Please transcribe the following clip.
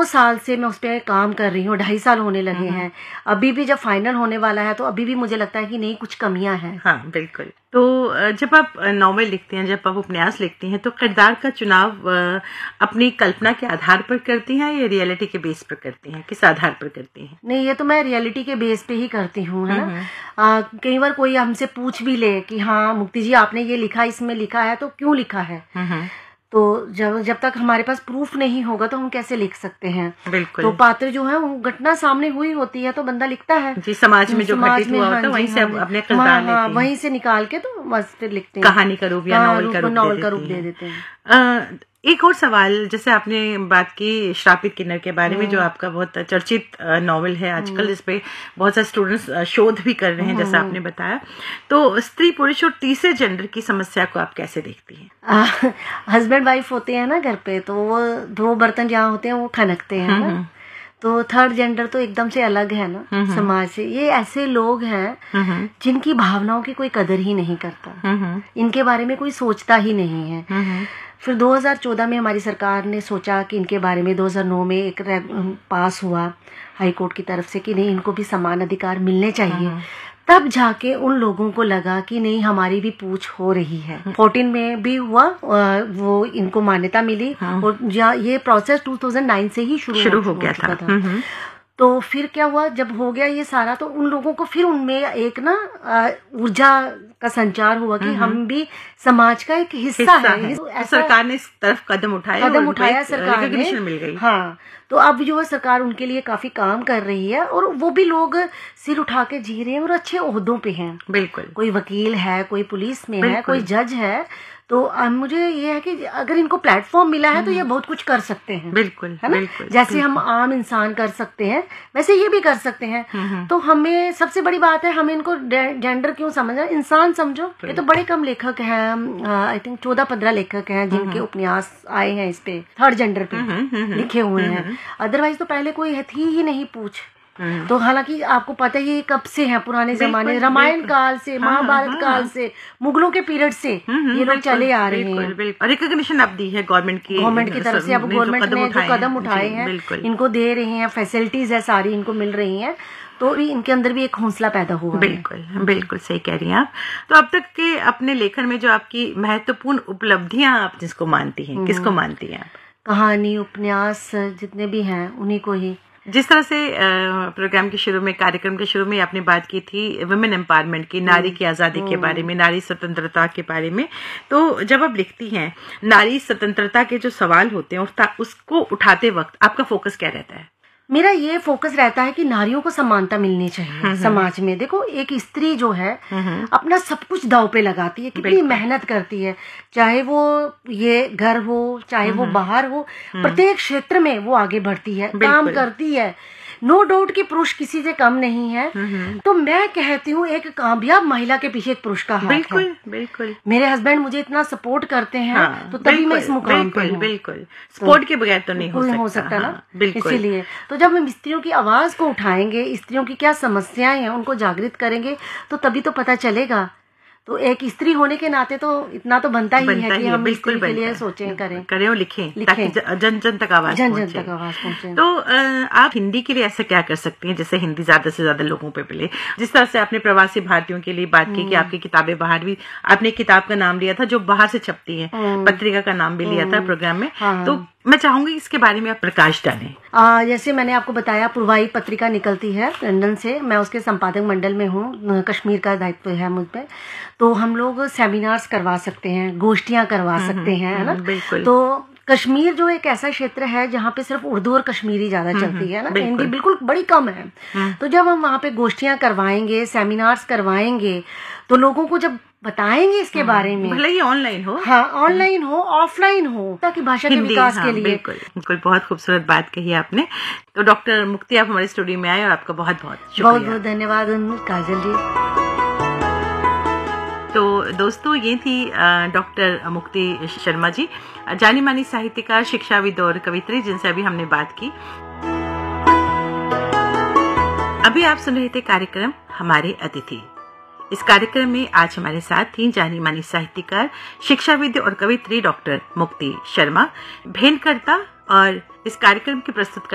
साल से मैं उस पर काम कर रही हूँ, 2.5 साल होने लगे हैं। अभी भी जब फाइनल होने वाला है तो अभी भी मुझे लगता है कि नहीं, कुछ कमियां हैं। हाँ बिल्कुल। तो जब आप नॉवेल लिखते हैं, जब आप उपन्यास लिखती हैं, तो किरदार का चुनाव अपनी कल्पना के आधार पर करती हैं या रियलिटी के बेस पर करती हैं? किस आधार पर करती हैं? नहीं, ये तो मैं रियलिटी के बेस पे ही करती हूँ, है ना। कई बार कोई हमसे पूछ भी ले कि हाँ मुक्ति जी आपने ये लिखा, इसमें लिखा है तो क्यों लिखा है। तो जब तक हमारे पास प्रूफ नहीं होगा तो हम कैसे लिख सकते हैं। बिल्कुल। तो पात्र जो है वो घटना सामने हुई होती है तो बंदा लिखता है जी, समाज में जो घटित हुआ होता है वहीं से अपने किरदार लेते हैं, वहीं से निकाल के तो बस फिर लिखते हैं, कहानी का रूप या नॉवल का रूप दे देते हैं। एक और सवाल, जैसे आपने बात की श्रापित किन्नर के बारे में, जो आपका बहुत चर्चित नॉवेल है आजकल, जिस पे बहुत सारे स्टूडेंट्स शोध भी कर रहे हैं, जैसा आपने बताया। तो स्त्री पुरुष और तीसरे जेंडर की समस्या को आप कैसे देखती हैं? हस्बैंड वाइफ होते हैं ना घर पे, तो वो 2 बर्तन जहाँ होते हैं वो खनकते हैं ना। तो थर्ड जेंडर तो एकदम से अलग है ना समाज से। ये ऐसे लोग हैं जिनकी भावनाओं की कोई कदर ही नहीं करता, इनके बारे में कोई सोचता ही नहीं है। फिर 2014 में हमारी सरकार ने सोचा कि इनके बारे में, 2009 में एक पास हुआ हाई कोर्ट की तरफ से कि नहीं, इनको भी समान अधिकार मिलने चाहिए। तब जाके उन लोगों को लगा कि नहीं, हमारी भी पूछ हो रही है। 14 में भी हुआ, वो इनको मान्यता मिली। और ये प्रोसेस 2009 से ही शुरू हो गया था। तो फिर क्या हुआ, जब हो गया ये सारा, तो उन लोगों को फिर उनमें एक ना ऊर्जा का संचार हुआ कि हम भी समाज का एक हिस्सा है। तो सरकार ने इस तरफ कदम उठाया सरकार ने, मिल गई। हाँ, तो अब जो है सरकार उनके लिए काफी काम कर रही है और वो भी लोग सिर उठा के जी रहे हैं और अच्छे ओहदों पे हैं। बिल्कुल। कोई वकील है, कोई पुलिस में है, कोई जज है। तो मुझे ये है कि अगर इनको प्लेटफॉर्म मिला है तो ये बहुत कुछ कर सकते हैं। बिल्कुल, है ना। बिल्कुल, जैसे बिल्कुल। हम आम इंसान कर सकते हैं वैसे ये भी कर सकते हैं। तो हमें सबसे बड़ी बात है, हमें इनको जेंडर क्यों समझना, इंसान समझो। ये तो बड़े कम लेखक हैं, आई थिंक 14-15 लेखक हैं जिनके उपन्यास आए हैं इस पे, थर्ड जेंडर पे लिखे हुए हैं। अदरवाइज तो पहले कोई थी ही नहीं पूछ। तो हालांकि आपको पता है ये कब से है, पुराने जमाने, रामायण काल से, महाभारत काल से, मुगलों के पीरियड से ये लोग चले आ रहे हैं। रिकॉग्निशन अब दी है गवर्नमेंट की तरफ से। अब गवर्नमेंट ने जो कदम उठाए हैं इनको दे रहे हैं, फैसिलिटीज है सारी इनको मिल रही हैं, तो इनके अंदर भी एक हौसला पैदा हुआ। बिल्कुल, बिल्कुल सही कह रही हैं आप। तो अब तक के अपने लेखन में जो आपकी महत्वपूर्ण उपलब्धियां आप जिसको मानती हैं, किसको मानती हैं आप? कहानी, उपन्यास जितने भी हैं उन्हीं को ही। जिस तरह से प्रोग्राम के शुरू में, कार्यक्रम के शुरू में आपने बात की थी वुमेन एम्पावरमेंट की, नारी की आजादी के बारे में, नारी स्वतंत्रता के बारे में, तो जब आप लिखती हैं नारी स्वतंत्रता के जो सवाल होते हैं उसको उठाते वक्त आपका फोकस क्या रहता है? मेरा ये फोकस रहता है कि नारियों को समानता मिलनी चाहिए समाज में। देखो, एक स्त्री जो है अपना सब कुछ दांव पे लगाती है, कितनी मेहनत करती है, चाहे वो ये घर हो, चाहे वो बाहर हो, प्रत्येक क्षेत्र में वो आगे बढ़ती है, काम करती है। नो डाउट कि पुरुष किसी से कम नहीं है। तो मैं कहती हूँ एक कामयाब महिला के पीछे एक पुरुष का हाथ बिल्कुल, है। बिल्कुल। मेरे हस्बैंड मुझे इतना सपोर्ट करते हैं, तो तभी मैं इस मुकाम पे हूँ। बिल्कुल, सपोर्ट के बगैर तो नहीं हो सकता ना। इसीलिए तो जब हम स्त्रियों की आवाज को उठाएंगे, स्त्रियों की क्या समस्याएं हैं उनको जागृत करेंगे, तो तभी तो पता चलेगा। तो एक स्त्री होने के नाते तो इतना तो बनता ही है कि हम स्त्री के लिए सोचें, करें और लिखें ताकि जन जन तक आवाज पहुंचे। तो आप हिंदी के लिए ऐसा क्या कर सकती हैं जैसे हिंदी ज्यादा से ज्यादा लोगों पे मिले? जिस तरह से आपने प्रवासी भारतीयों के लिए बात की कि आपकी किताबें बाहर भी, आपने एक किताब का नाम लिया था जो बाहर से छपती है, पत्रिका का नाम भी लिया था प्रोग्राम में। तो मैं चाहूंगी इसके बारे में आप प्रकाश डालें। जैसे मैंने आपको बताया, पूर्वाई पत्रिका निकलती है लंदन से, मैं उसके संपादक मंडल में हूँ, कश्मीर का दायित्व है मुझ पे। तो हम लोग सेमिनार्स करवा सकते हैं, गोष्ठियां करवा सकते हैं, है ना। तो कश्मीर जो एक ऐसा क्षेत्र है जहाँ पे सिर्फ उर्दू और कश्मीरी ज्यादा चलती है ना, हिंदी बिल्कुल बड़ी कम है। तो जब हम वहाँ पे गोष्ठियां करवाएंगे, सेमिनार्स करवाएंगे, तो लोगों को जब बताएंगे इसके बारे में, भले ही ऑनलाइन हो, हाँ ऑनलाइन हो, ऑफलाइन हो, ताकि भाषा के विकास के लिए। बिल्कुल, बहुत खूबसूरत बात कही आपने। तो डॉक्टर मुक्ति, आप हमारे स्टूडियो में आए और आपका बहुत बहुत धन्यवाद काजल जी। तो दोस्तों, ये थी डॉक्टर मुक्ति शर्मा जी, जानी मानी साहित्यकार, शिक्षाविद और कवित्री, जिनसे अभी हमने बात की। अभी आप सुन रहे थे कार्यक्रम हमारे अतिथि। इस कार्यक्रम में आज हमारे साथ थी जानी मानी साहित्यकार, शिक्षाविद और कवित्री डॉक्टर मुक्ति शर्मा, भेंटकर्ता और इस कार्यक्रम की प्रस्तुत